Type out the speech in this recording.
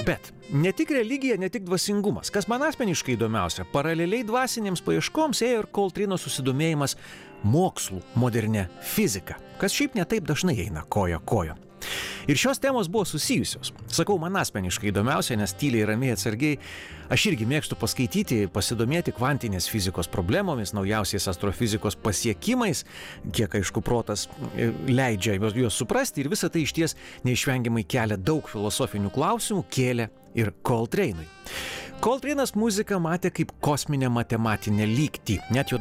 Bet ne tik religija, ne tik dvasingumas. Kas man asmeniškai įdomiausia, paraleliai dvasinėms paieškoms ėjo ir Coltrane'o susidomėjimas mokslų, modernė fizika, kas šiaip netaip dažnai eina koja kojon. Ir šios temos buvo susijusios. Sakau, man asmeniškai įdomiausia, nes tyliai, ramiai, atsargiai aš irgi mėgstu paskaityti, pasidomėti kvantinės fizikos problemomis, naujausiais astrofizikos pasiekimais, kiek aišku protas leidžia juos suprasti, ir visa tai išties neišvengiamai kelia daug filosofinių klausimų, kėlė ir Coltrane'ui. Coltrane'as muziką matė kaip kosminę matematinę lygtį, net jo